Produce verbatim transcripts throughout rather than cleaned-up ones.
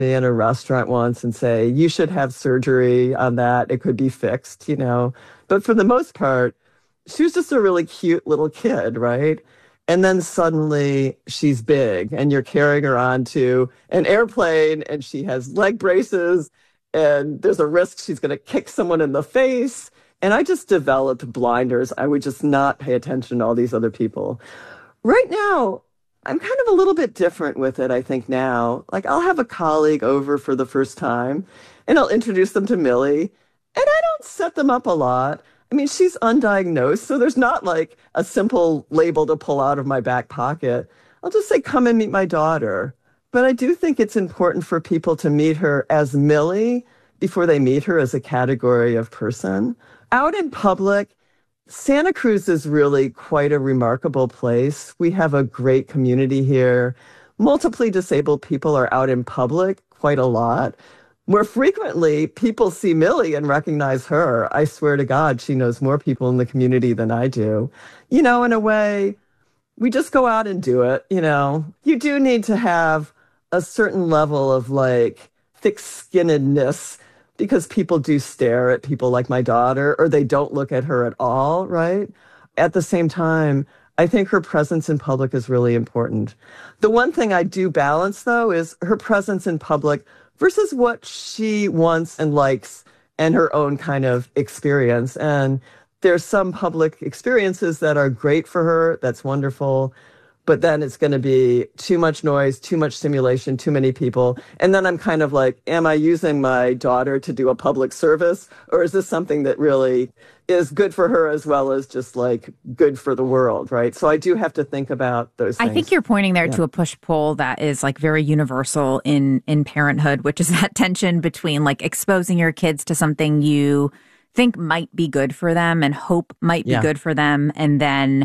me in a restaurant once and say, you should have surgery on that. It could be fixed, you know. But for the most part, she was just a really cute little kid, right? And then suddenly she's big and you're carrying her onto an airplane and she has leg braces and there's a risk she's going to kick someone in the face. And I just developed blinders. I would just not pay attention to all these other people. Right now, I'm kind of a little bit different with it, I think now. Like, I'll have a colleague over for the first time, and I'll introduce them to Millie, and I don't set them up a lot. I mean, she's undiagnosed, so there's not, like, a simple label to pull out of my back pocket. I'll just say, come and meet my daughter. But I do think it's important for people to meet her as Millie before they meet her as a category of person. Out in public, Santa Cruz is really quite a remarkable place. We have a great community here. Multiply disabled people are out in public quite a lot. More frequently, people see Millie and recognize her. I swear to God, she knows more people in the community than I do. You know, in a way, we just go out and do it, you know. You do need to have a certain level of, like, thick-skinnedness because people do stare at people like my daughter, or they don't look at her at all, right? At the same time, I think her presence in public is really important. The one thing I do balance, though, is her presence in public versus what she wants and likes and her own kind of experience. And there's some public experiences that are great for her. That's wonderful. But then it's going to be too much noise, too much stimulation, too many people. And then I'm kind of like, am I using my daughter to do a public service? Or is this something that really is good for her as well as just like good for the world, right? So I do have to think about those things. I think you're pointing there yeah. to a push-pull that is like very universal in, in parenthood, which is that tension between like exposing your kids to something you think might be good for them and hope might be yeah. good for them, and then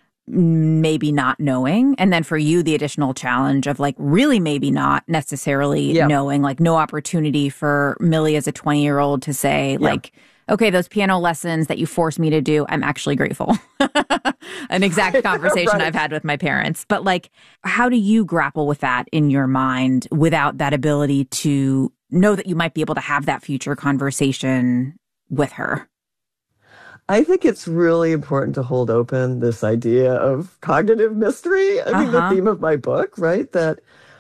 maybe not knowing. And then for you, the additional challenge of like really maybe not necessarily yeah. knowing, like no opportunity for Millie as a twenty-year-old to say yeah. like, okay, those piano lessons that you forced me to do, I'm actually grateful. An exact conversation right. I've had with my parents. But like, how do you grapple with that in your mind without that ability to know that you might be able to have that future conversation with her? I think it's really important to hold open this idea of cognitive mystery. I uh-huh. mean, the theme of my book, right? That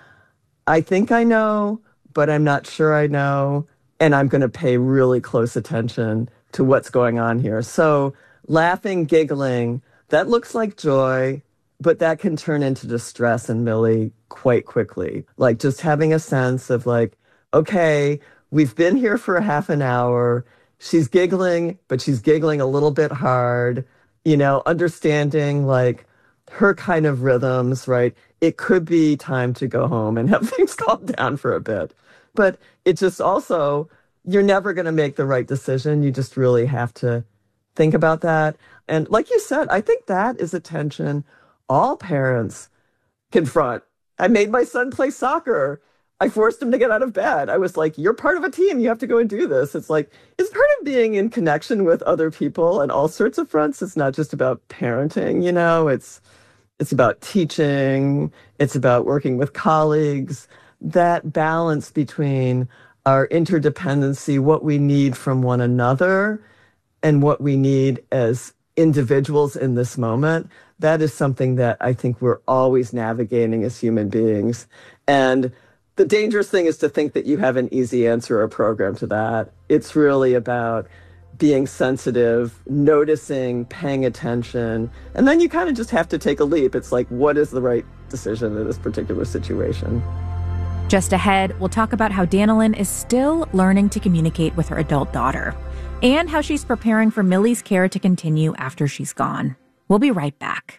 I think I know, but I'm not sure I know. And I'm going to pay really close attention to what's going on here. So laughing, giggling, that looks like joy, but that can turn into distress in Millie quite quickly. Like just having a sense of like, okay, we've been here for a half an hour. She's giggling, but she's giggling a little bit hard, you know, understanding like her kind of rhythms, right? It could be time to go home and have things calm down for a bit. But it just also, you're never going to make the right decision. You just really have to think about that. And like you said, I think that is a tension all parents confront. I made my son play soccer. I forced him to get out of bed. I was like, you're part of a team. You have to go and do this. It's like, it's part of being in connection with other people on all sorts of fronts. It's not just about parenting, you know, it's, it's about teaching. It's about working with colleagues. That balance between our interdependency, what we need from one another, and what we need as individuals in this moment, that is something that I think we're always navigating as human beings. And the dangerous thing is to think that you have an easy answer or program to that. It's really about being sensitive, noticing, paying attention, and then you kind of just have to take a leap. It's like, what is the right decision in this particular situation? Just ahead, we'll talk about how Danilyn is still learning to communicate with her adult daughter and how she's preparing for Millie's care to continue after she's gone. We'll be right back.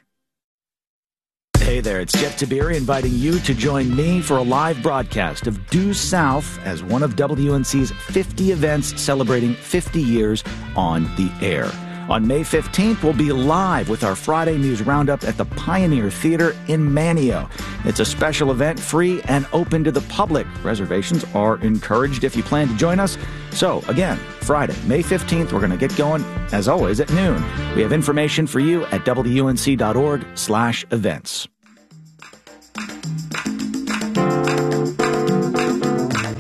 Hey there, it's Jeff Tiberi inviting you to join me for a live broadcast of Due South as one of W N C's fifty events celebrating fifty years on the air. On May fifteenth, we'll be live with our Friday News Roundup at the Pioneer Theater in Manteo. It's a special event, free and open to the public. Reservations are encouraged if you plan to join us. So, again, Friday, May fifteenth, we're going to get going, as always, at noon. We have information for you at W N C dot org slash events.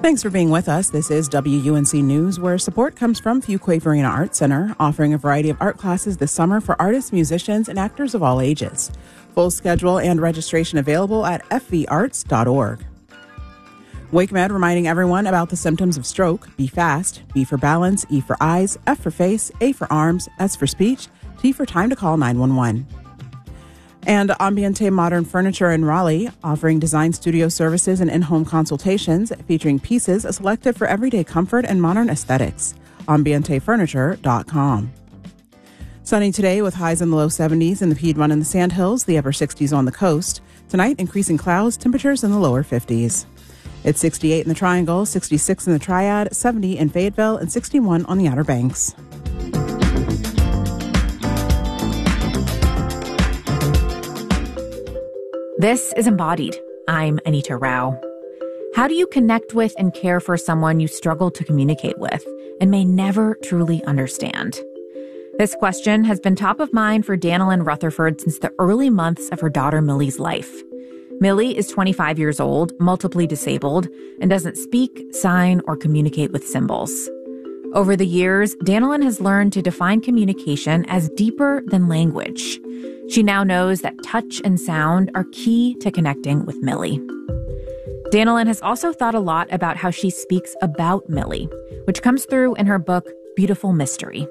Thanks for being with us. This is W U N C News, where support comes from Fuquay-Varina Art Center, offering a variety of art classes this summer for artists, musicians, and actors of all ages. Full schedule and registration available at f v arts dot org. WakeMed reminding everyone about the symptoms of stroke. Be fast. B for balance, E for eyes, F for face, A for arms, S for speech, T for time to call nine one one. And Ambiente Modern Furniture in Raleigh, offering design studio services and in-home consultations, featuring pieces selected for everyday comfort and modern aesthetics. ambiente furniture dot com. Sunny today with highs in the low seventies in the Piedmont and the Sandhills, the upper sixties on the coast. Tonight, increasing clouds, temperatures in the lower fifties. It's sixty-eight in the Triangle, sixty-six in the Triad, seventy in Fayetteville, and sixty-one on the Outer Banks. This is Embodied. I'm Anita Rao. How do you connect with and care for someone you struggle to communicate with and may never truly understand? This question has been top of mind for Danilyn Rutherford since the early months of her daughter Millie's life. Millie is twenty-five years old, multiply disabled, and doesn't speak, sign, or communicate with symbols. Over the years, Danilyn has learned to define communication as deeper than language. She now knows that touch and sound are key to connecting with Millie. Danilyn has also thought a lot about how she speaks about Millie, which comes through in her book, Beautiful Mystery.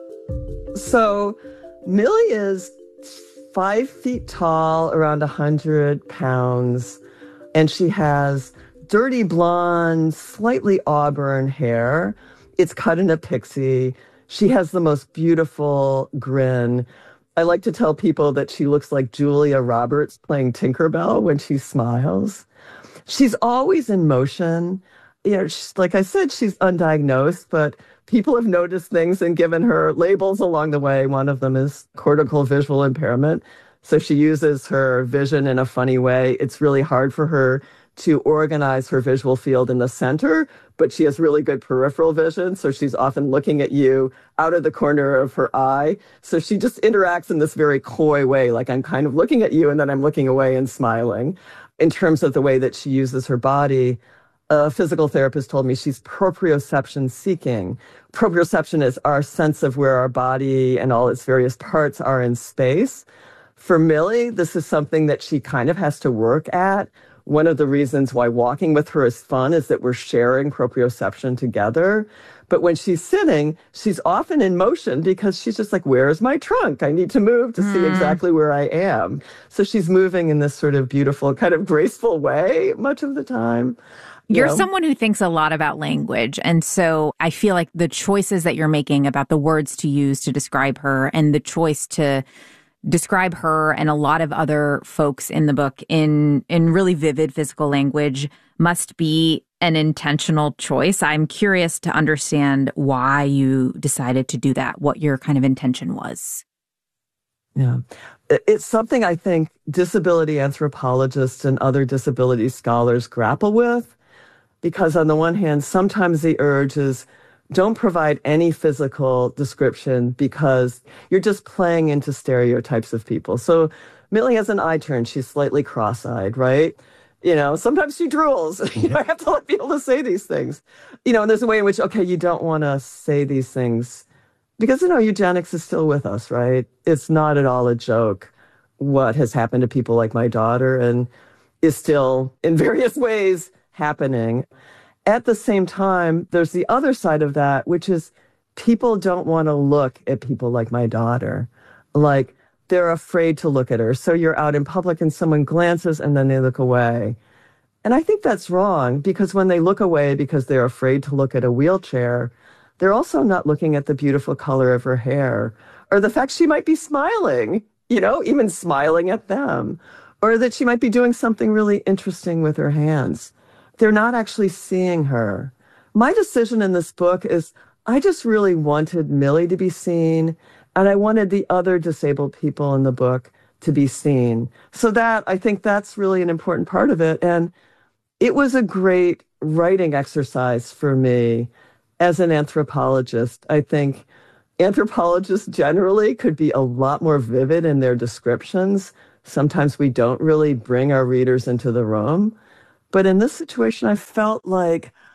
So Millie is five feet tall, around one hundred pounds, and she has dirty blonde, slightly auburn hair. It's cut in a pixie. She has the most beautiful grin. I like to tell people that she looks like Julia Roberts playing Tinkerbell when she smiles. She's always in motion. You know, she's, like I said, she's undiagnosed, but people have noticed things and given her labels along the way. One of them is cortical visual impairment. So she uses her vision in a funny way. It's really hard for her to organize her visual field in the center, but she has really good peripheral vision. So she's often looking at you out of the corner of her eye. So she just interacts in this very coy way, like I'm kind of looking at you and then I'm looking away and smiling. In terms of the way that she uses her body, a physical therapist told me she's proprioception seeking. Proprioception is our sense of where our body and all its various parts are in space. For Millie, this is something that she kind of has to work at. One of the reasons why walking with her is fun is that we're sharing proprioception together. But when she's sitting, she's often in motion because she's just like, where's my trunk? I need to move to mm. see exactly where I am. So she's moving in this sort of beautiful, kind of graceful way much of the time. You You're know? someone who thinks a lot about language. And so I feel like the choices that you're making about the words to use to describe her and the choice to describe her and a lot of other folks in the book in in really vivid physical language must be an intentional choice. I'm curious to understand why you decided to do that, what your kind of intention was. Yeah. It's something I think disability anthropologists and other disability scholars grapple with, because on the one hand, sometimes the urge is don't provide any physical description because you're just playing into stereotypes of people. So Millie has an eye turn. She's slightly cross-eyed, right? You know, sometimes she drools. You know, I have to be able to say these things. You know, and there's a way in which, okay, you don't want to say these things because, you know, eugenics is still with us, right? It's not at all a joke what has happened to people like my daughter and is still in various ways happening. At the same time, there's the other side of that, which is people don't want to look at people like my daughter. Like, they're afraid to look at her. So you're out in public and someone glances and then they look away. And I think that's wrong, because when they look away because they're afraid to look at a wheelchair, they're also not looking at the beautiful color of her hair or the fact she might be smiling, you know, even smiling at them, or that she might be doing something really interesting with her hands. They're not actually seeing her. My decision in this book is I just really wanted Millie to be seen, and I wanted the other disabled people in the book to be seen. So that, I think that's really an important part of it. And it was a great writing exercise for me as an anthropologist. I think anthropologists generally could be a lot more vivid in their descriptions. Sometimes we don't really bring our readers into the room. But in this situation, I felt like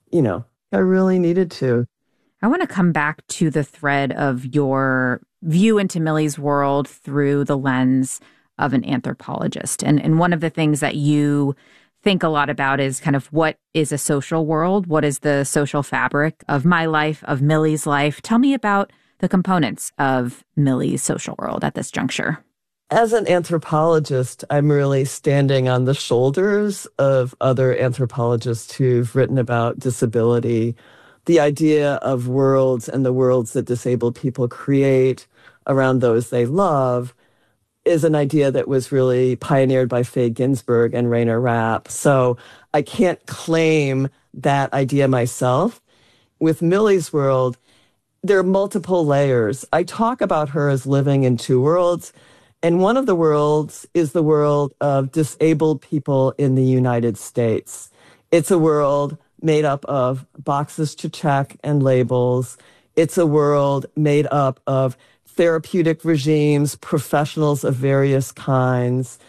you know, I really needed to. I want to come back to the thread of your view into Millie's world through the lens of an anthropologist. And, and one of the things that you think a lot about is kind of what is a social world? What is the social fabric of my life, of Millie's life? Tell me about the components of Millie's social world at this juncture. As an anthropologist, I'm really standing on the shoulders of other anthropologists who've written about disability. The idea of worlds and the worlds that disabled people create around those they love is an idea that was really pioneered by Faye Ginsburg and Rainer Rapp. So I can't claim that idea myself. With Millie's world, there are multiple layers. I talk about her as living in two worlds. And one of the worlds is the world of disabled people in the United States. It's a world made up of boxes to check and labels. It's a world made up of therapeutic regimes, professionals of various kinds,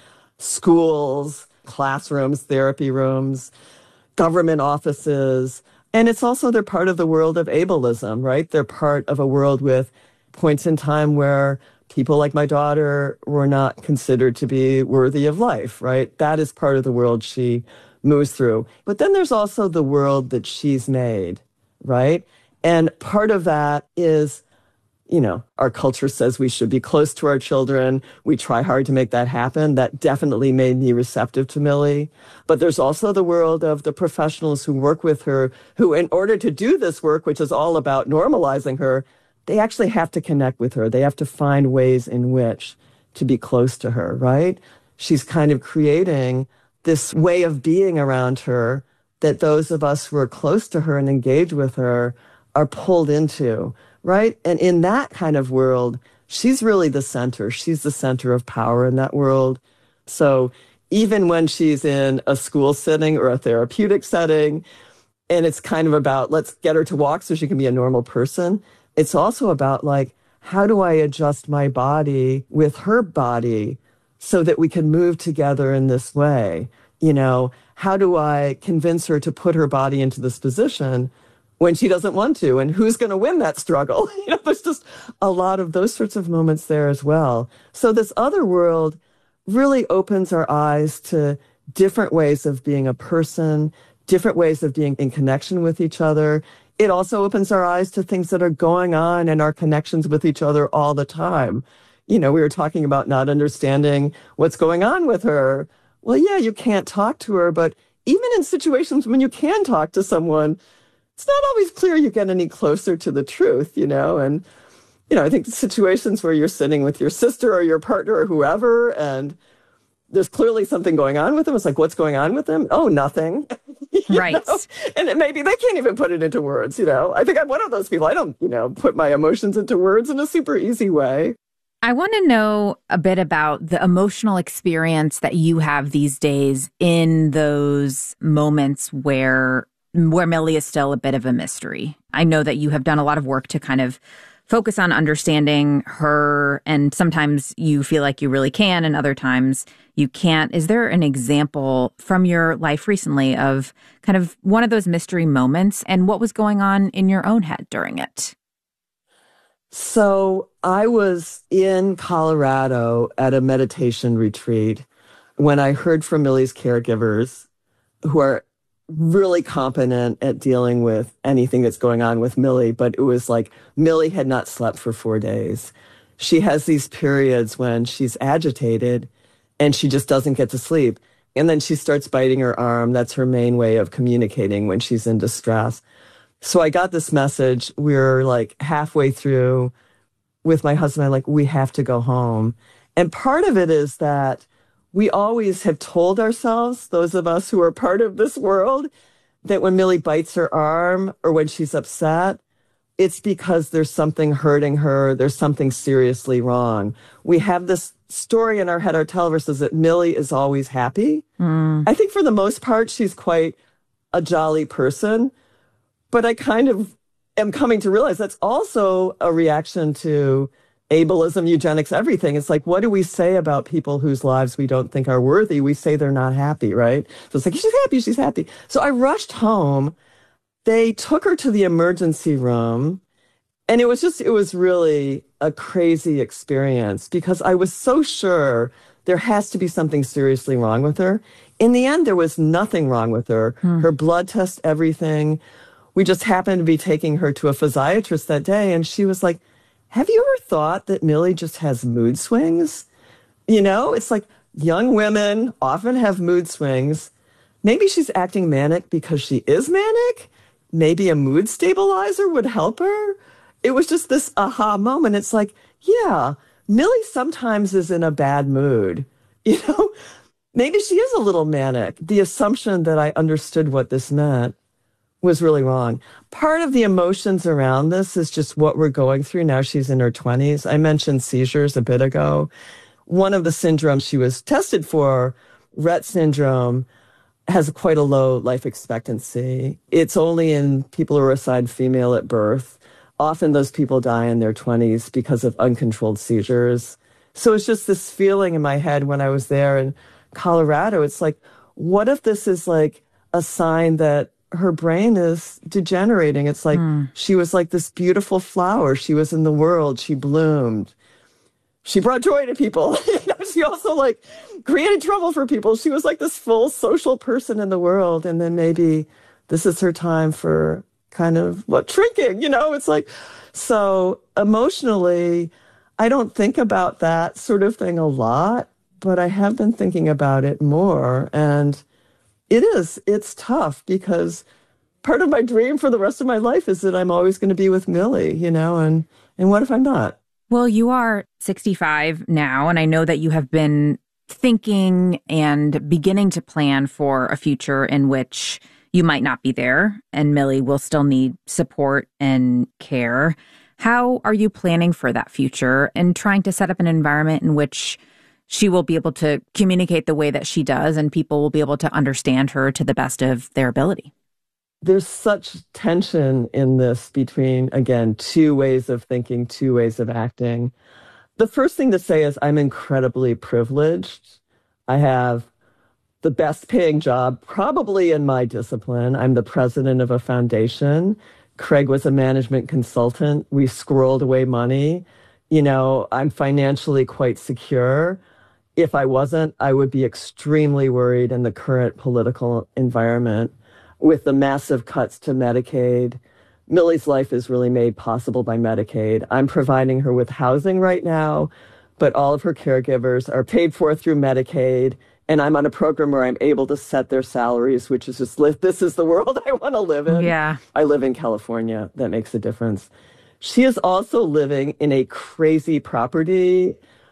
schools, classrooms, therapy rooms, government offices. And it's also, they're part of the world of ableism, right? They're part of a world with points in time where people like my daughter were not considered to be worthy of life, right? That is part of the world she moves through. But then there's also the world that she's made, right? And part of that is, you know, our culture says we should be close to our children. We try hard to make that happen. That definitely made me receptive to Millie. But there's also the world of the professionals who work with her, who in order to do this work, which is all about normalizing her, they actually have to connect with her. They have to find ways in which to be close to her, right? She's kind of creating this way of being around her that those of us who are close to her and engage with her are pulled into, right? And in that kind of world, she's really the center. She's the center of power in that world. So even when she's in a school setting or a therapeutic setting, and it's kind of about, let's get her to walk so she can be a normal person, it's also about, like, how do I adjust my body with her body so that we can move together in this way? You know, how do I convince her to put her body into this position when she doesn't want to? And who's going to win that struggle? You know, there's just a lot of those sorts of moments there as well. So this other world really opens our eyes to different ways of being a person, different ways of being in connection with each other. It also opens our eyes to things that are going on in our connections with each other all the time. You know, we were talking about not understanding what's going on with her. Well, yeah, you can't talk to her, but even in situations when you can talk to someone, it's not always clear you get any closer to the truth, you know? And, you know, I think the situations where you're sitting with your sister or your partner or whoever, and there's clearly something going on with them. It's like, what's going on with them? Oh, nothing. Right. Know? And it, maybe they can't even put it into words, you know? I think I'm one of those people. I don't, you know, put my emotions into words in a super easy way. I want to know a bit about the emotional experience that you have these days in those moments where where Millie is still a bit of a mystery. I know that you have done a lot of work to kind of focus on understanding her, and sometimes you feel like you really can, and other times you can't. Is there an example from your life recently of kind of one of those mystery moments, and what was going on in your own head during it? So I was in Colorado at a meditation retreat when I heard from Millie's caregivers, who are really competent at dealing with anything that's going on with Millie, but it was like Millie had not slept for four days. She has these periods when she's agitated and she just doesn't get to sleep. And then she starts biting her arm. That's her main way of communicating when she's in distress. So I got this message. We were like halfway through with my husband. I'm like, we have to go home. And part of it is that we always have told ourselves, those of us who are part of this world, that when Millie bites her arm or when she's upset, it's because there's something hurting her. There's something seriously wrong. We have this story in our head, our television says that Millie is always happy. Mm. I think for the most part, she's quite a jolly person. But I kind of am coming to realize that's also a reaction to ableism, eugenics, everything. It's like, what do we say about people whose lives we don't think are worthy? We say they're not happy, right? So it's like, she's happy, she's happy. So I rushed home they took her to the emergency room. And it was just, it was really a crazy experience because I was so sure there has to be something seriously wrong with her. In the end, there was nothing wrong with her. Hmm. Her blood test, everything. We just happened to be taking her to a physiatrist that day. And she was like, have you ever thought that Millie just has mood swings? You know, it's like young women often have mood swings. Maybe she's acting manic because she is manic. Maybe a mood stabilizer would help her. It was just this aha moment. It's like, yeah, Millie sometimes is in a bad mood. You know, maybe she is a little manic. The assumption that I understood what this meant was really wrong. Part of the emotions around this is just what we're going through now. She's in her twenties. I mentioned seizures a bit ago. One of the syndromes she was tested for, Rett syndrome, has quite a low life expectancy. It's only in people who are assigned female at birth. Often those people die in their twenties because of uncontrolled seizures. So it's just this feeling in my head when I was there in Colorado. It's like, what if this is like a sign that her brain is degenerating? It's like mm. she was like this beautiful flower. She was in the world. She bloomed. She brought joy to people. She also like created trouble for people. She was like this full social person in the world. And then maybe this is her time for kind of what shrinking, you know, it's like, so emotionally, I don't think about that sort of thing a lot, but I have been thinking about it more. And it is, it's tough because part of my dream for the rest of my life is that I'm always going to be with Millie, you know, and, and what if I'm not? Well, you are sixty-five now, and I know that you have been thinking and beginning to plan for a future in which you might not be there and Millie will still need support and care. How are you planning for that future and trying to set up an environment in which she will be able to communicate the way that she does and people will be able to understand her to the best of their ability? There's such tension in this between, again, two ways of thinking, two ways of acting. The first thing to say is I'm incredibly privileged. I have the best paying job probably in my discipline. I'm the president of a foundation. Craig was a management consultant. We squirreled away money. You know, I'm financially quite secure. If I wasn't, I would be extremely worried in the current political environment with the massive cuts to Medicaid. Millie's life is really made possible by Medicaid. I'm providing her with housing right now, but all of her caregivers are paid for through Medicaid. And I'm on a program where I'm able to set their salaries, which is just, this is the world I want to live in. Yeah. I live in California. That makes a difference. She is also living in a crazy property.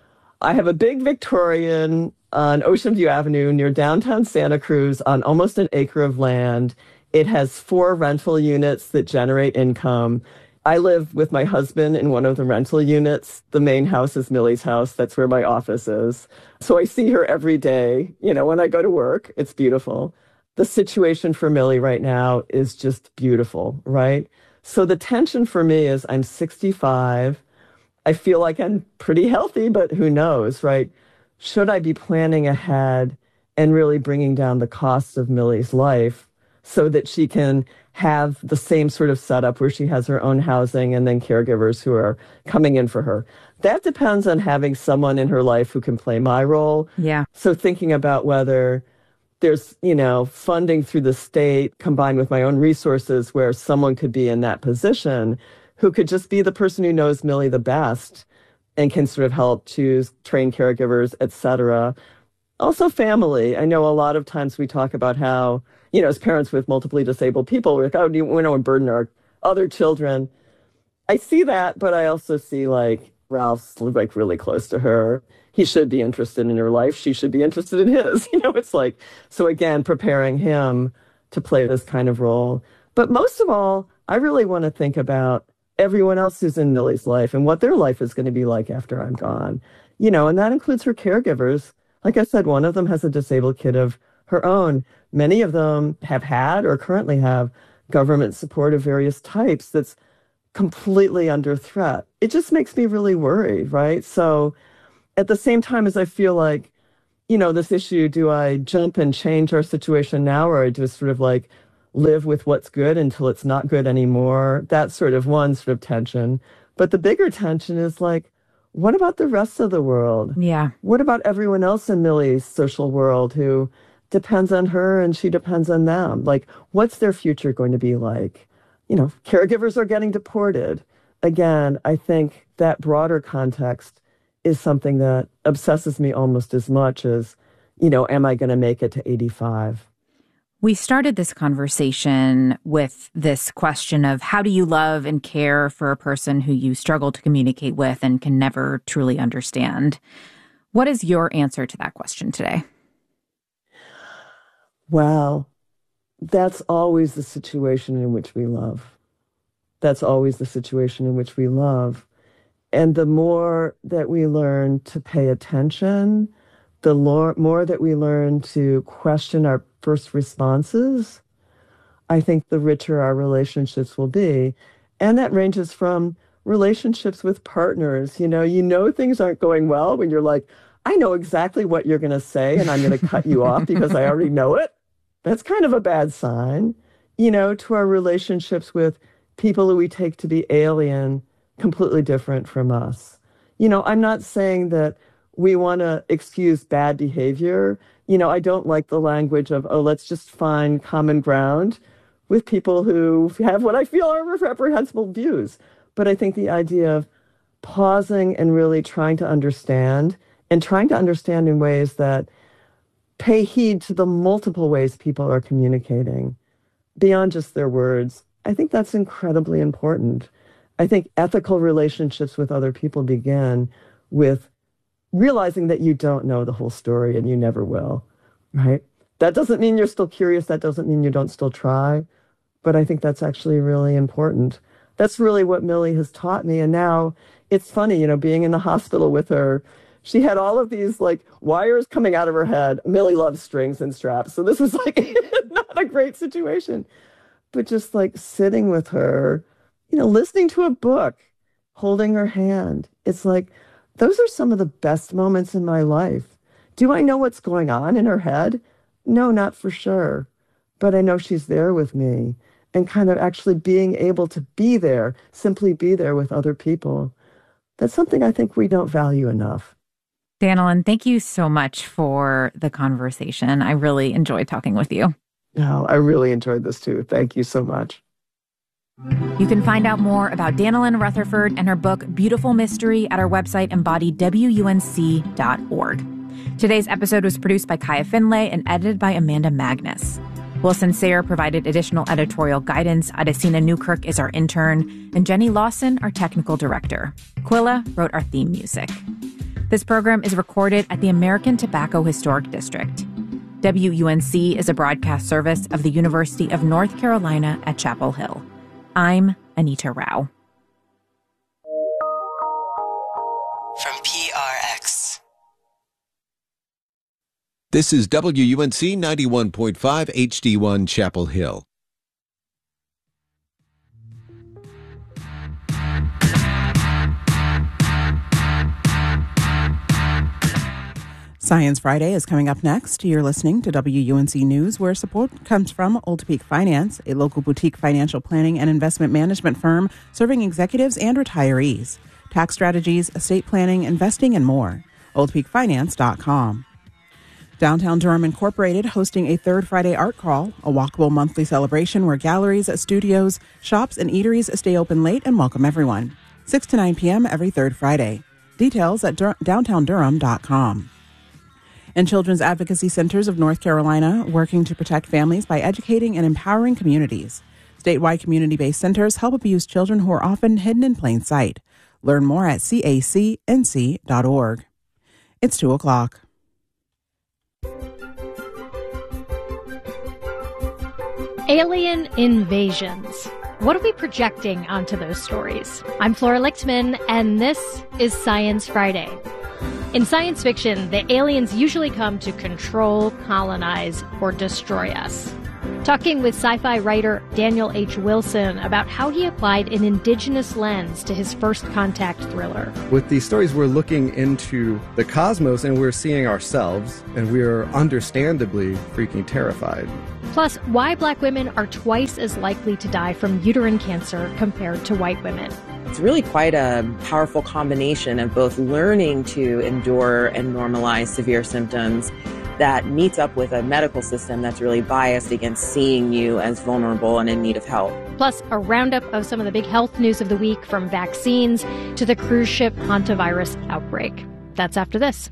I have a big Victorian on Ocean View Avenue near downtown Santa Cruz on almost an acre of land. It has four rental units that generate income. I live with my husband in one of the rental units. The main house is Millie's house. That's where my office is. So I see her every day, you know, when I go to work. It's beautiful. The situation for Millie right now is just beautiful, right? So the tension for me is I'm sixty-five. I feel like I'm pretty healthy, but who knows, right? Should I be planning ahead and really bringing down the cost of Millie's life so that she can have the same sort of setup where she has her own housing and then caregivers who are coming in for her? That depends on having someone in her life who can play my role. Yeah. So thinking about whether there's, you know, funding through the state combined with my own resources where someone could be in that position who could just be the person who knows Millie the best and can sort of help choose, train caregivers, et cetera. Also family. I know a lot of times we talk about how, you know, as parents with multiply disabled people, we're like, oh, do you want to burden our other children? I see that, but I also see like Ralph's like really close to her. He should be interested in her life. She should be interested in his. You know, it's like, so again, preparing him to play this kind of role. But most of all, I really want to think about everyone else who's in Millie's life and what their life is going to be like after I'm gone. You know, and that includes her caregivers. Like I said, one of them has a disabled kid of her own. Many of them have had or currently have government support of various types that's completely under threat. It just makes me really worried, right? So at the same time as I feel like, you know, this issue, do I jump and change our situation now, or I just sort of like live with what's good until it's not good anymore. That's sort of one sort of tension. But the bigger tension is like, what about the rest of the world? Yeah. What about everyone else in Millie's social world who depends on her and she depends on them? Like, what's their future going to be like? You know, caregivers are getting deported. Again, I think that broader context is something that obsesses me almost as much as, you know, am I going to make it to eighty-five? We started this conversation with this question of how do you love and care for a person who you struggle to communicate with and can never truly understand? What is your answer to that question today? Well, that's always the situation in which we love. That's always the situation in which we love. And the more that we learn to pay attention, the more that we learn to question our first responses, I think the richer our relationships will be. And that ranges from relationships with partners. You know, you know things aren't going well when you're like, I know exactly what you're going to say and I'm going to cut you off because I already know it. That's kind of a bad sign. You know, to our relationships with people who we take to be alien, completely different from us. You know, I'm not saying that we want to excuse bad behavior. You know, I don't like the language of, oh, let's just find common ground with people who have what I feel are reprehensible views. But I think the idea of pausing and really trying to understand, and trying to understand in ways that pay heed to the multiple ways people are communicating beyond just their words, I think that's incredibly important. I think ethical relationships with other people begin with realizing that you don't know the whole story and you never will, right? That doesn't mean you're still curious. That doesn't mean you don't still try. But I think that's actually really important. That's really what Millie has taught me. And now it's funny, you know, being in the hospital with her, she had all of these like wires coming out of her head. Millie loves strings and straps. So this was like not a great situation. But just like sitting with her, you know, listening to a book, holding her hand. It's like, those are some of the best moments in my life. Do I know what's going on in her head? No, not for sure. But I know she's there with me, and kind of actually being able to be there, simply be there with other people. That's something I think we don't value enough. Danilyn, thank you so much for the conversation. I really enjoyed talking with you. No, I really enjoyed this too. Thank you so much. You can find out more about Danilyn Rutherford and her book, Beautiful Mystery, at our website, embodied W U N C dot org. Today's episode was produced by Kaya Finlay and edited by Amanda Magnus. Wilson Sayre provided additional editorial guidance. Adesina Newkirk is our intern, and Jenny Lawson, our technical director. Quilla wrote our theme music. This program is recorded at the American Tobacco Historic District. W U N C is a broadcast service of the University of North Carolina at Chapel Hill. I'm Anita Rao. From P R X. This is W U N C ninety-one point five H D one Chapel Hill. Science Friday is coming up next. You're listening to W U N C News, where support comes from Old Peak Finance, a local boutique financial planning and investment management firm serving executives and retirees. Tax strategies, estate planning, investing, and more. old peak finance dot com. Downtown Durham Incorporated hosting a Third Friday Art Crawl, a walkable monthly celebration where galleries, studios, shops, and eateries stay open late and welcome everyone. six to nine p.m. every third Friday. Details at dur- downtown durham dot com. And Children's Advocacy Centers of North Carolina working to protect families by educating and empowering communities. Statewide community-based centers help abused children who are often hidden in plain sight. Learn more at C A C N C dot org. It's two o'clock. Alien invasions. What are we projecting onto those stories? I'm Flora Lichtman, and this is Science Friday. In science fiction, the aliens usually come to control, colonize, or destroy us. Talking with sci-fi writer Daniel H. Wilson about how he applied an indigenous lens to his First Contact thriller. With these stories, we're looking into the cosmos and we're seeing ourselves, and we're understandably freaking terrified. Plus, why black women are twice as likely to die from uterine cancer compared to white women. It's really quite a powerful combination of both learning to endure and normalize severe symptoms that meets up with a medical system that's really biased against seeing you as vulnerable and in need of help. Plus, a roundup of some of the big health news of the week, from vaccines to the cruise ship hantavirus outbreak. That's after this.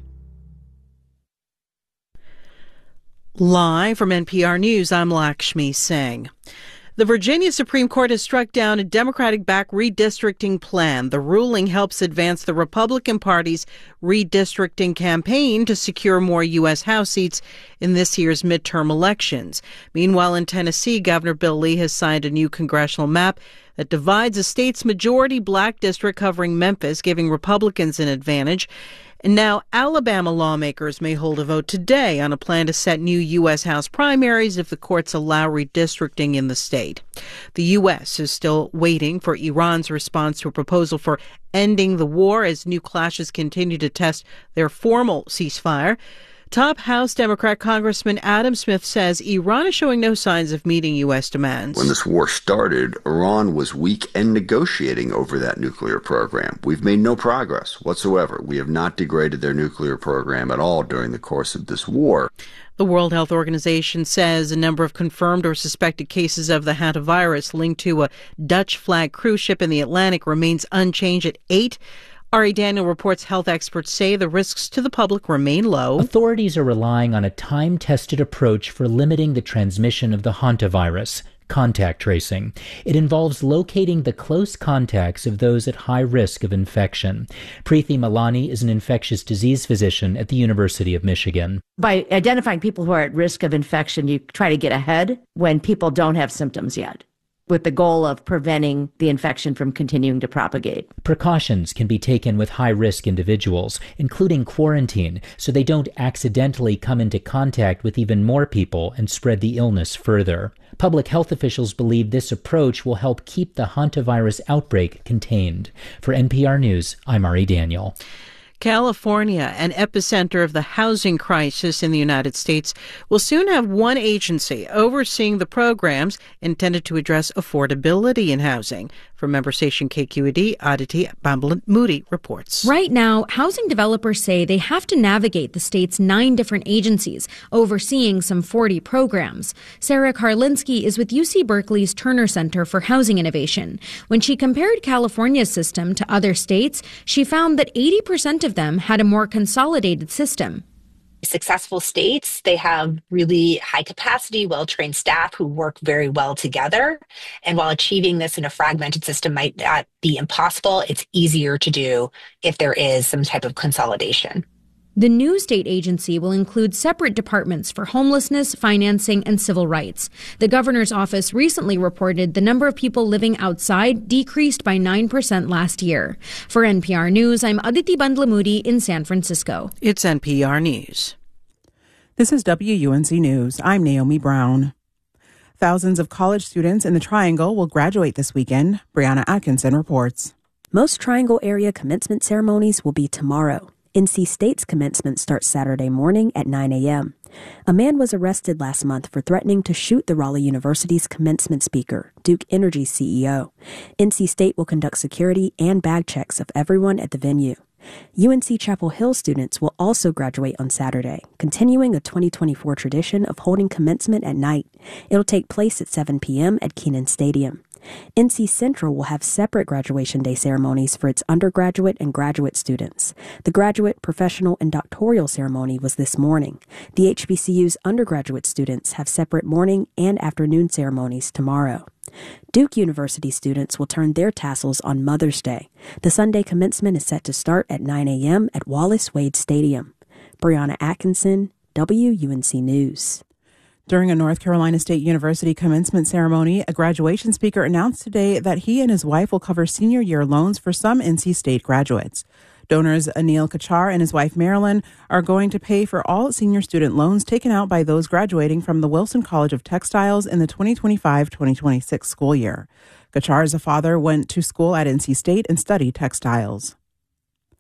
Live from N P R News, I'm Lakshmi Singh. The Virginia Supreme Court has struck down a Democratic-backed redistricting plan. The ruling helps advance the Republican Party's redistricting campaign to secure more U S House seats in this year's midterm elections. Meanwhile, in Tennessee, Governor Bill Lee has signed a new congressional map that divides the state's majority black district covering Memphis, giving Republicans an advantage. And now Alabama lawmakers may hold a vote today on a plan to set new U S House primaries if the courts allow redistricting in the state. The U S is still waiting for Iran's response to a proposal for ending the war as new clashes continue to test their formal ceasefire. Top House Democrat Congressman Adam Smith says Iran is showing no signs of meeting U S demands. When this war started, Iran was weak and negotiating over that nuclear program. We've made no progress whatsoever. We have not degraded their nuclear program at all during the course of this war. The World Health Organization says a number of confirmed or suspected cases of the hantavirus linked to a Dutch flag cruise ship in the Atlantic remains unchanged at eight. Ari Daniel reports health experts say the risks to the public remain low. Authorities are relying on a time-tested approach for limiting the transmission of the hantavirus, contact tracing. It involves locating the close contacts of those at high risk of infection. Preeti Malani is an infectious disease physician at the University of Michigan. By identifying people who are at risk of infection, you try to get ahead when people don't have symptoms yet, with the goal of preventing the infection from continuing to propagate. Precautions can be taken with high-risk individuals, including quarantine, so they don't accidentally come into contact with even more people and spread the illness further. Public health officials believe this approach will help keep the hantavirus outbreak contained. For N P R News, I'm Ari Daniel. California, an epicenter of the housing crisis in the United States, will soon have one agency overseeing the programs intended to address affordability in housing. From member station K Q E D, Aditi Bambalat-Moody reports. Right now, housing developers say they have to navigate the state's nine different agencies overseeing some forty programs. Sarah Karlinski is with U C Berkeley's Turner Center for Housing Innovation. When she compared California's system to other states, she found that eighty percent of them had a more consolidated system. Successful states, they have really high capacity, well-trained staff who work very well together. And while achieving this in a fragmented system might not be impossible, it's easier to do if there is some type of consolidation. The new state agency will include separate departments for homelessness, financing, and civil rights. The governor's office recently reported the number of people living outside decreased by nine percent last year. For N P R News, I'm Aditi Bambalat-Moody in San Francisco. It's N P R News. This is W U N C News. I'm Naomi Brown. Thousands of college students in the Triangle will graduate this weekend. Brianna Atkinson reports. Most Triangle area commencement ceremonies will be tomorrow. N C State's commencement starts Saturday morning at nine a.m. A man was arrested last month for threatening to shoot the Raleigh University's commencement speaker, Duke Energy's C E O. N C State will conduct security and bag checks of everyone at the venue. U N C Chapel Hill students will also graduate on Saturday, continuing a twenty twenty-four tradition of holding commencement at night. It'll take place at seven p.m. at Kenan Stadium. N C Central will have separate graduation day ceremonies for its undergraduate and graduate students. The graduate, professional, and doctoral ceremony was this morning. The H B C U's undergraduate students have separate morning and afternoon ceremonies tomorrow. Duke University students will turn their tassels on Mother's Day. The Sunday commencement is set to start at nine a.m. at Wallace Wade Stadium. Brianna Atkinson, W U N C News. During a North Carolina State University commencement ceremony, a graduation speaker announced today that he and his wife will cover senior year loans for some N C State graduates. Donors Anil Kachar and his wife Marilyn are going to pay for all senior student loans taken out by those graduating from the Wilson College of Textiles in the twenty twenty-five twenty twenty-six school year. Kachar, as a father, went to school at N C State and studied textiles.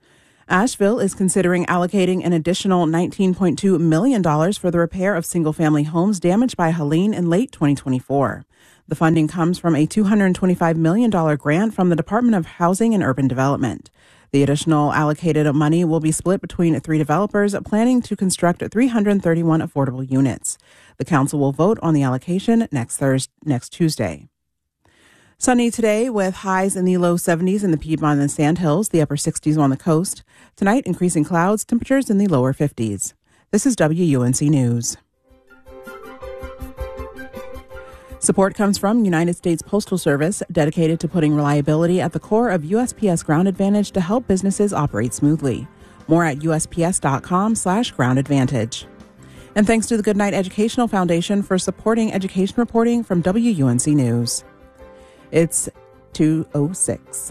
Asheville is considering allocating an additional nineteen point two million dollars for the repair of single-family homes damaged by Helene in late twenty twenty-four. The funding comes from a two hundred twenty-five million dollars grant from the Department of Housing and Urban Development. The additional allocated money will be split between three developers planning to construct three hundred thirty-one affordable units. The council will vote on the allocation next Thursday, next Tuesday. Sunny today with highs in the low seventies in the Piedmont and Sandhills, the upper sixties on the coast. Tonight, increasing clouds, temperatures in the lower fifties. This is W U N C News. Support comes from United States Postal Service, dedicated to putting reliability at the core of U S P S Ground Advantage to help businesses operate smoothly. More at usps.com slash ground advantage. And thanks to the Goodnight Educational Foundation for supporting education reporting from W U N C News. It's two oh six.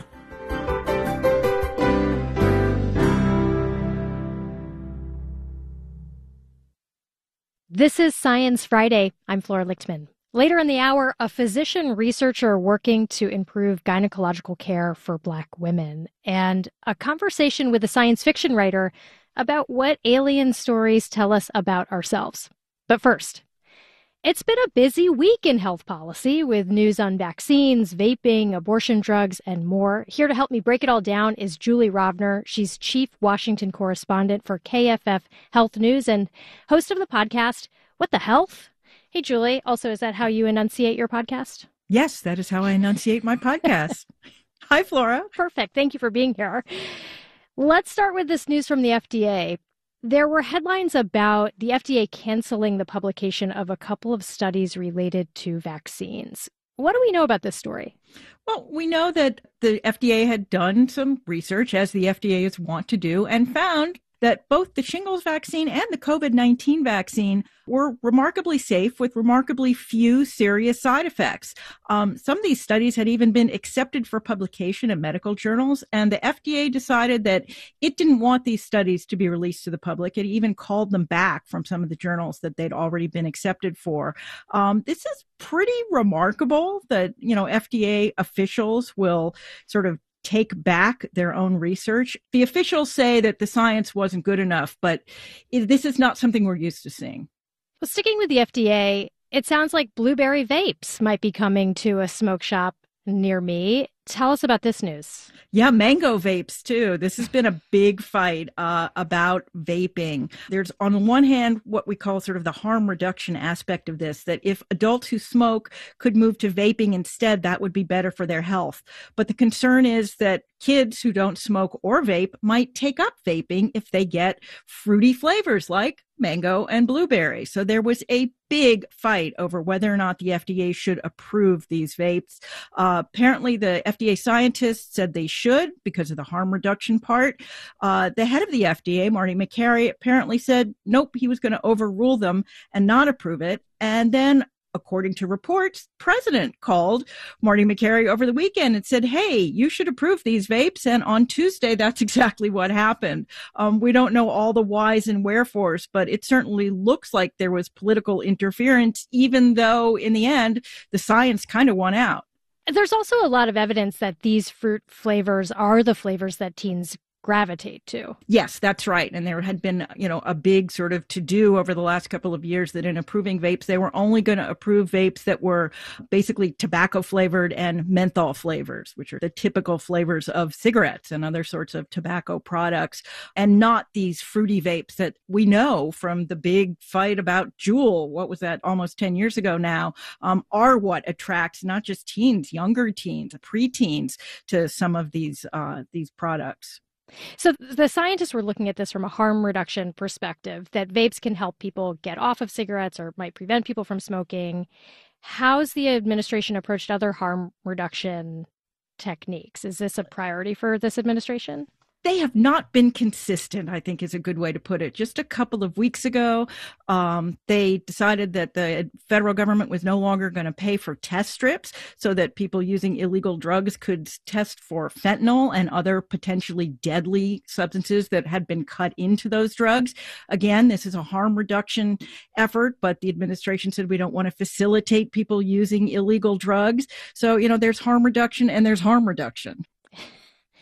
This is Science Friday. I'm Flora Lichtman. Later in the hour, a physician researcher working to improve gynecological care for Black women, and a conversation with a science fiction writer about what alien stories tell us about ourselves. But first, it's been a busy week in health policy with news on vaccines, vaping, abortion drugs, and more. Here to help me break it all down is Julie Rovner. She's chief Washington correspondent for K F F Health News and host of the podcast, What the Health? Hey, Julie. Also, is that how you enunciate your podcast? Yes, that is how I enunciate my podcast. Hi, Flora. Perfect. Thank you for being here. Let's start with this news from the F D A. There were headlines about the F D A canceling the publication of a couple of studies related to vaccines. What do we know about this story? Well, we know that the F D A had done some research, as the F D A is wont to do, and found that both the shingles vaccine and the COVID nineteen vaccine were remarkably safe with remarkably few serious side effects. Um, some of these studies had even been accepted for publication in medical journals, and the F D A decided that it didn't want these studies to be released to the public. It even called them back from some of the journals that they'd already been accepted for. Um, this is pretty remarkable that, you know, F D A officials will sort of take back their own research. The officials say that the science wasn't good enough, but it, this is not something we're used to seeing. Well, sticking with the F D A, it sounds like blueberry vapes might be coming to a smoke shop near me. Tell us about this news. Yeah, mango vapes, too. This has been a big fight uh, about vaping. There's, on one hand, what we call sort of the harm reduction aspect of this, that if adults who smoke could move to vaping instead, that would be better for their health. But the concern is that kids who don't smoke or vape might take up vaping if they get fruity flavors like mango and blueberry. So there was a big fight over whether or not the F D A should approve these vapes. Uh, apparently, the F D A scientists said they should because of the harm reduction part. Uh, the head of the F D A, Marty Makary, apparently said, nope, he was going to overrule them and not approve it. And then, according to reports, the president called Marty Makary over the weekend and said, hey, you should approve these vapes. And on Tuesday, that's exactly what happened. Um, we don't know all the whys and wherefores, but it certainly looks like there was political interference, even though in the end, the science kind of won out. There's also a lot of evidence that these fruit flavors are the flavors that teens gravitate to. Yes, that's right. And there had been, you know, a big sort of to-do over the last couple of years that in approving vapes, they were only going to approve vapes that were basically tobacco flavored and menthol flavors, which are the typical flavors of cigarettes and other sorts of tobacco products, and not these fruity vapes that we know from the big fight about Juul, what was that, almost ten years ago now, um, are what attracts not just teens, younger teens, preteens to some of these uh, these products. So the scientists were looking at this from a harm reduction perspective, that vapes can help people get off of cigarettes or might prevent people from smoking. How's the administration approached other harm reduction techniques? Is this a priority for this administration? They have not been consistent, I think is a good way to put it. Just a couple of weeks ago, um, they decided that the federal government was no longer going to pay for test strips so that people using illegal drugs could test for fentanyl and other potentially deadly substances that had been cut into those drugs. Again, this is a harm reduction effort, but the administration said we don't want to facilitate people using illegal drugs. So, you know, there's harm reduction and there's harm reduction.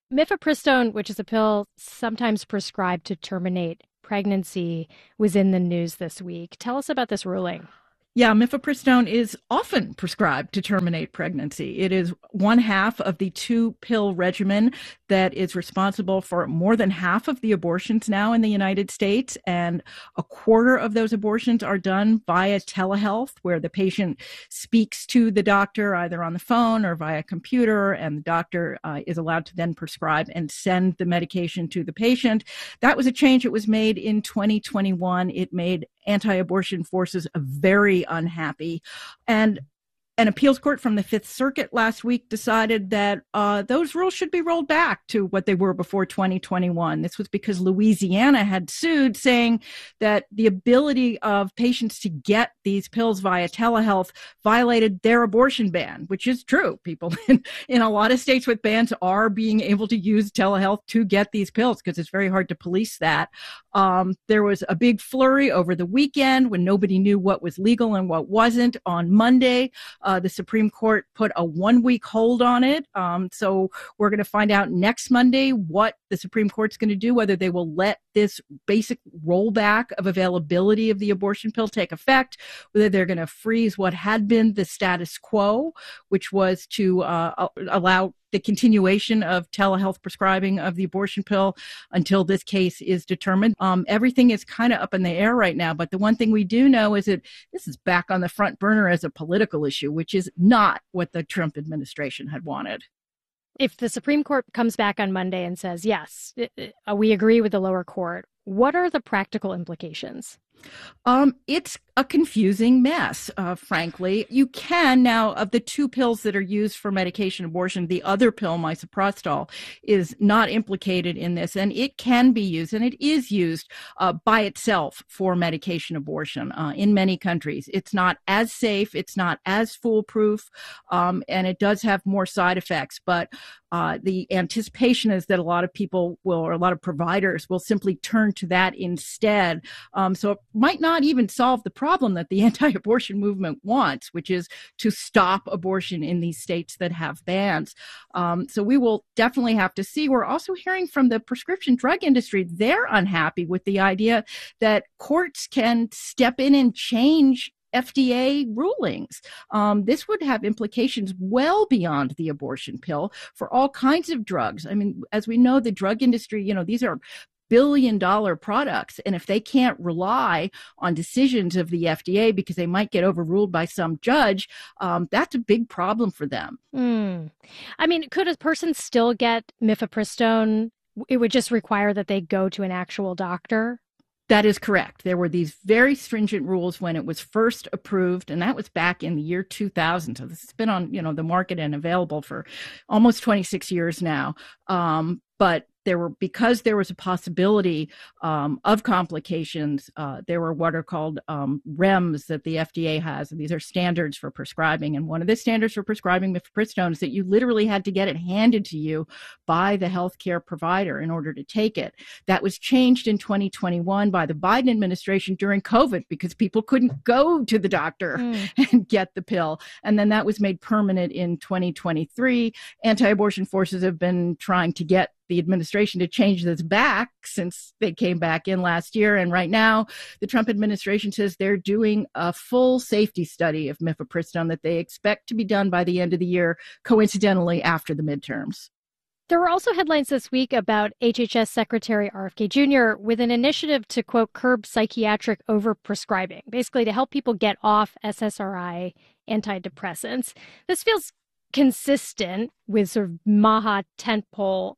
Mifepristone, which is a pill sometimes prescribed to terminate pregnancy, was in the news this week. Tell us about this ruling. Yeah, mifepristone is often prescribed to terminate pregnancy. It is one half of the two-pill regimen that is responsible for more than half of the abortions now in the United States, and a quarter of those abortions are done via telehealth, where the patient speaks to the doctor either on the phone or via computer, and the doctor uh, is allowed to then prescribe and send the medication to the patient. That was a change that was made in twenty twenty-one. It made anti-abortion forces very unhappy. And an appeals court from the Fifth Circuit last week decided that uh, those rules should be rolled back to what they were before twenty twenty-one. This was because Louisiana had sued, saying that the ability of patients to get these pills via telehealth violated their abortion ban, which is true. People in, in a lot of states with bans are being able to use telehealth to get these pills because it's very hard to police that. Um, there was a big flurry over the weekend when nobody knew what was legal and what wasn't. On Monday, Uh, the Supreme Court put a one-week hold on it. Um, so we're going to find out next Monday what the Supreme Court's going to do, whether they will let this basic rollback of availability of the abortion pill take effect, whether they're going to freeze what had been the status quo, which was to uh, allow the continuation of telehealth prescribing of the abortion pill until this case is determined. Um, everything is kind of up in the air right now, but the one thing we do know is that this is back on the front burner as a political issue, which is not what the Trump administration had wanted. If the Supreme Court comes back on Monday and says, yes, we agree with the lower court, what are the practical implications? Um, it's a confusing mess, uh, frankly. You can now, of the two pills that are used for medication abortion, the other pill, misoprostol, is not implicated in this, and it can be used, and it is used uh, by itself for medication abortion uh, in many countries. It's not as safe, it's not as foolproof, um, and it does have more side effects, but uh, the anticipation is that a lot of people will, or a lot of providers will simply turn to that instead. Um, so it might not even solve the problem that the anti-abortion movement wants, which is to stop abortion in these states that have bans. Um, so we will definitely have to see. We're also hearing from the prescription drug industry. They're unhappy with the idea that courts can step in and change F D A rulings. Um, this would have implications well beyond the abortion pill for all kinds of drugs. I mean, as we know, the drug industry, you know, these are billion dollar products. And if they can't rely on decisions of the F D A because they might get overruled by some judge, um, that's a big problem for them. Mm. I mean, could a person still get mifepristone? It would just require that they go to an actual doctor? That is correct. There were these very stringent rules when it was first approved, and that was back in the year two thousand. So this has been on, you know, the market and available for almost twenty-six years now. Um, but there were, because there was a possibility um, of complications, uh, there were what are called um, R E M S that the F D A has. And these are standards for prescribing. And one of the standards for prescribing mifepristone is that you literally had to get it handed to you by the healthcare provider in order to take it. That was changed in twenty twenty-one by the Biden administration during COVID because people couldn't go to the doctor mm. and get the pill. And then that was made permanent in twenty twenty-three. Anti-abortion forces have been trying to get the administration to change this back since they came back in last year. And right now, the Trump administration says they're doing a full safety study of mifepristone that they expect to be done by the end of the year, coincidentally after the midterms. There were also headlines this week about H H S Secretary R F K Junior with an initiative to, quote, curb psychiatric overprescribing, basically to help people get off S S R I antidepressants. This feels consistent with sort of MAHA tentpole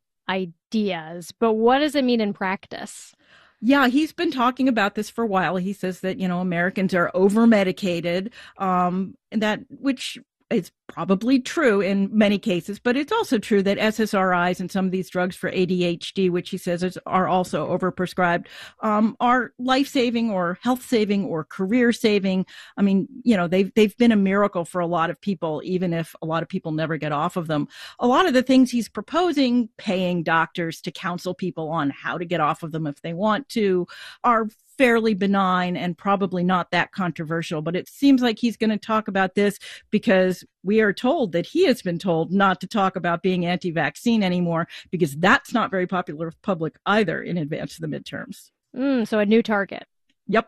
ideas, but what does it mean in practice? Yeah, he's been talking about this for a while. He says that, you know, Americans are over-medicated, um, and that, which is probably true in many cases, but it's also true that S S R Is and some of these drugs for A D H D, which he says is, are also overprescribed, um, are life-saving or health-saving or career-saving. I mean, you know, they've, they've been a miracle for a lot of people, even if a lot of people never get off of them. A lot of the things he's proposing, paying doctors to counsel people on how to get off of them if they want to, are fairly benign and probably not that controversial, but it seems like he's going to talk about this because we are told that he has been told not to talk about being anti-vaccine anymore because that's not very popular with the public either in advance of the midterms. Mm, so a new target. Yep.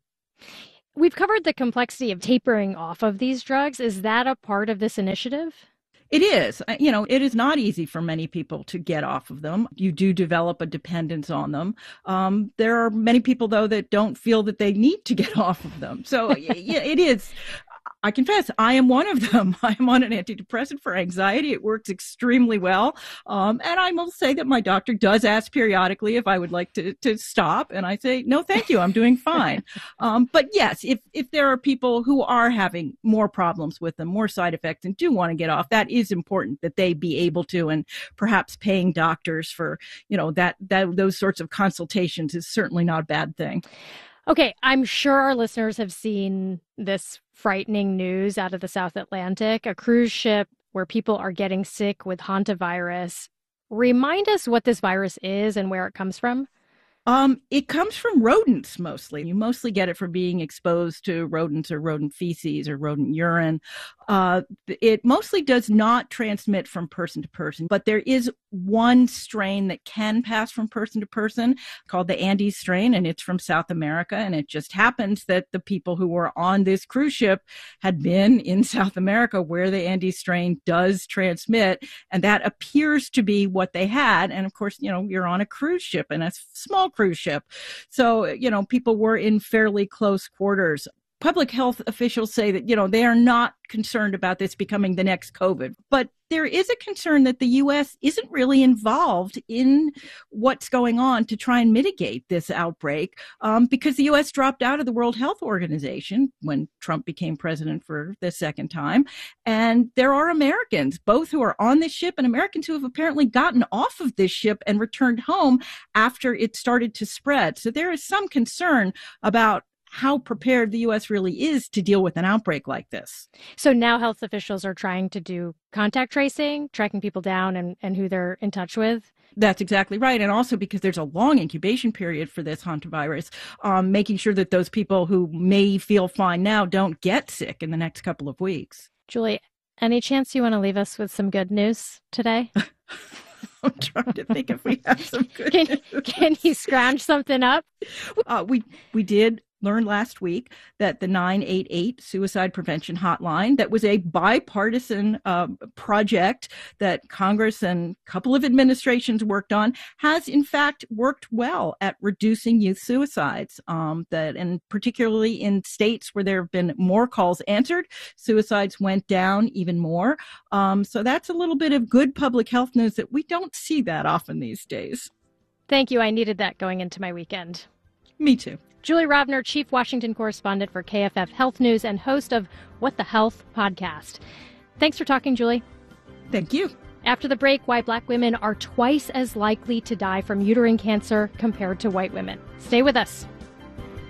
We've covered the complexity of tapering off of these drugs. Is that a part of this initiative? It is. You know, it is not easy for many people to get off of them. You do develop a dependence on them. Um, there are many people, though, that don't feel that they need to get off of them. So yeah, it is. I confess, I am one of them. I am on an antidepressant for anxiety. It works extremely well. Um, and I will say that my doctor does ask periodically if I would like to, to stop. And I say, no, thank you. I'm doing fine. um, but yes, if, if there are people who are having more problems with them, more side effects, and do want to get off, that is important that they be able to, and perhaps paying doctors for, you know, that, that those sorts of consultations is certainly not a bad thing. Okay, I'm sure our listeners have seen this frightening news out of the South Atlantic, a cruise ship where people are getting sick with hantavirus. Remind us what this virus is and where it comes from. Um, it comes from rodents mostly. You mostly get it from being exposed to rodents or rodent feces or rodent urine. Uh, it mostly does not transmit from person to person, but there is one strain that can pass from person to person called the Andes strain, and it's from South America. And it just happens that the people who were on this cruise ship had been in South America where the Andes strain does transmit. And that appears to be what they had. And of course, you know, you're on a cruise ship and a small cruise ship. So, you know, people were in fairly close quarters. Public health officials say that, you know, they are not concerned about this becoming the next COVID. But there is a concern that the U S isn't really involved in what's going on to try and mitigate this outbreak um, because the U S dropped out of the World Health Organization when Trump became president for the second time. And there are Americans, both who are on this ship and Americans who have apparently gotten off of this ship and returned home after it started to spread. So there is some concern about how prepared the U S really is to deal with an outbreak like this. So now health officials are trying to do contact tracing, tracking people down and, and who they're in touch with? That's exactly right. And also because there's a long incubation period for this hantavirus, um, making sure that those people who may feel fine now don't get sick in the next couple of weeks. Julie, any chance you want to leave us with some good news today? I'm trying to think if we have some good can, news. Can you scrounge something up? Uh, we we did learned last week that the nine eight eight suicide prevention hotline, that was a bipartisan uh, project that Congress and a couple of administrations worked on, has in fact worked well at reducing youth suicides. Um, that, and particularly in states where there have been more calls answered, suicides went down even more. Um, so that's a little bit of good public health news that we don't see that often these days. Thank you. I needed that going into my weekend. Me too. Julie Rovner, Chief Washington Correspondent for K F F Health News and host of What the Health podcast. Thanks for talking, Julie. Thank you. After the break, why Black women are twice as likely to die from uterine cancer compared to white women. Stay with us.